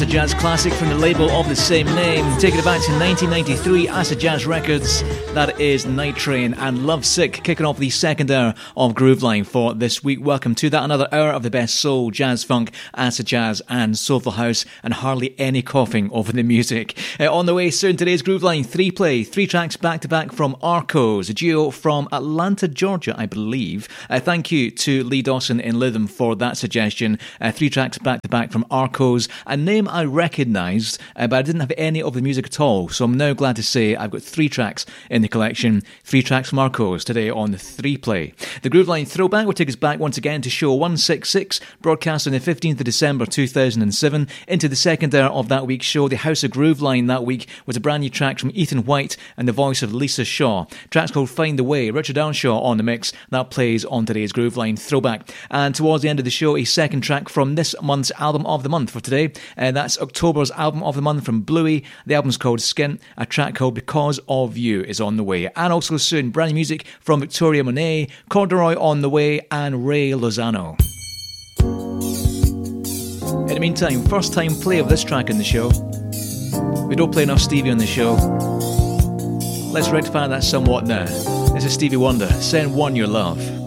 Acid Jazz classic from the label of the same name. Taking it back to 1993, Acid Jazz Records. That is Night Train and Lovesick, kicking off the second hour of Grooveline for this week. Welcome to that, another hour of the best soul, jazz funk, acid jazz and soulful house, and hardly any coughing over the music. On the way soon, today's Grooveline 3-play, 3 tracks back-to-back from Arcos, a duo from Atlanta, Georgia, I believe. Thank you to Lee Dawson in Lytham for that suggestion. 3 tracks back-to-back from Arcos, a name I recognised, but I didn't have any of the music at all, so I'm now glad to say I've got 3 tracks in the collection, 3 tracks from Arcos today on the 3-play. The Grooveline Throwback will take us back once again to show 166, broadcast on the 15th of December 2007, into the second hour of that week's show. The House of Grooveline that week was a brand new track from Ethan White and the voice of Lisa Shaw. Track's called Find the Way, Richard Earnshaw on the mix. That plays on today's Grooveline Throwback. And towards the end of the show, a second track from this month's album of the month for today. That's October's album of the month from Bluey. The album's called Skint. A track called Because of You is on the way. And also soon, brand new music from Victoria Monet, Corduroy on the way, and Ray Lozano. In the meantime, first time play of this track in the show. We don't play enough Stevie on the show. Let's rectify that somewhat now. This is Stevie Wonder, Send One Your Love.